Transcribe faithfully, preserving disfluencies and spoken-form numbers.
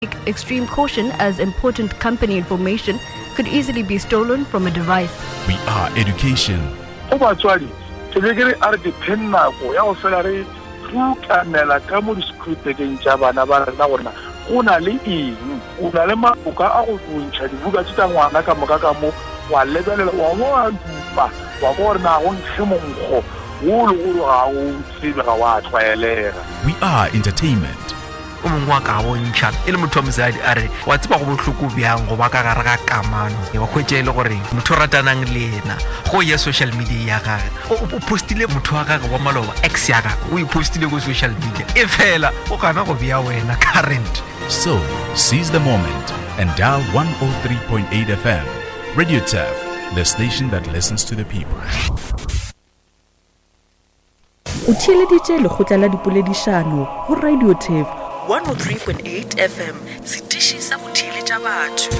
extreme caution as important company information could easily be stolen from a device. We are education. Go batswadi, tebegere a re depend nako ya go fela re fukanela ka mo diskripteng tsa bana ba rena bona o na le eng o na le maboka a go tsontšha dibuka tsa ngwana ka moka ka mo wa lebelela wa mo a dupa wa go rena go ntshemonggo wo lo go ga o tsebe ga wa tshwaelega. We are entertainment. o mongwe wa ka bontšha e le motho wa mosadi a re wa tseba go bohloko bjang go ba ka gare ga kamano wa hwetša e le gore motho o ratanang le ena go ya social media ya gage o postile motho wa gage wa maloba ex ya gage o ipostile go social media e fela o gana go bea wena current. So seize the moment and dial one oh three point eight F M. Radio Turf, the station that listens to the people. O theeleditše lekgotla la dipoledišano go Radio Turf one oh three point eight F M, setiši sa go theeletša batho.